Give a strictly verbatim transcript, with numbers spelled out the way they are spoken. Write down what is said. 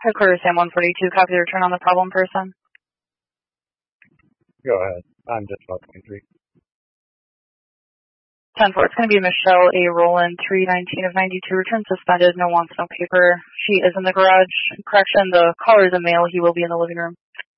Headquarters Sam one forty-two, copy the return on the problem person. Go ahead. I'm just about twenty-three. ten four, it's going to be Michelle A. Rowland, three nineteen of ninety-two, return suspended, no wants, no paper. She is in the garage. Correction, the caller is a male, he will be in the living room.